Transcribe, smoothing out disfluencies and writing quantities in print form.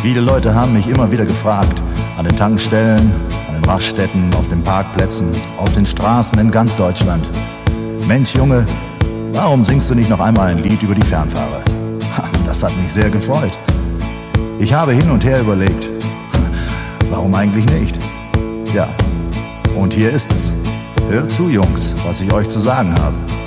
Viele Leute haben mich immer wieder gefragt, an den Tankstellen, an den Raststätten, auf den Parkplätzen, auf den Straßen in ganz Deutschland. Mensch, Junge, warum singst du nicht noch einmal ein Lied über die Fernfahrer? Das hat mich sehr gefreut. Ich habe hin und her überlegt, warum eigentlich nicht? Ja, und hier ist es. Hört zu, Jungs, was ich euch zu sagen habe.